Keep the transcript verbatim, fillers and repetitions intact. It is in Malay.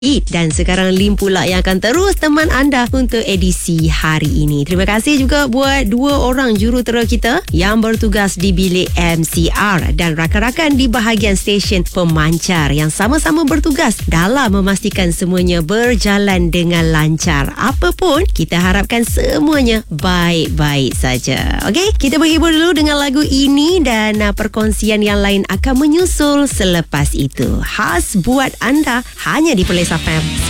Dan sekarang Lim pula yang akan terus teman anda untuk edisi hari ini. Terima kasih juga buat dua orang jurutera kita yang bertugas di bilik M C R dan rakan-rakan di bahagian stesen pemancar yang sama-sama bertugas dalam memastikan semuanya berjalan dengan lancar. Apapun, kita harapkan semuanya baik-baik saja. Okey, kita berhibur dulu dengan lagu ini dan uh, perkongsian yang lain akan menyusul selepas itu. Khas buat anda hanya di Perlis F M.